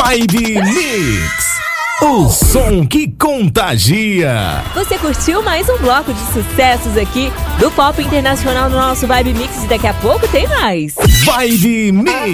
Vibe Mix, o som que contagia. Você curtiu mais um bloco de sucessos aqui do Pop Internacional no nosso Vibe Mix e daqui a pouco tem mais. Vibe Mix.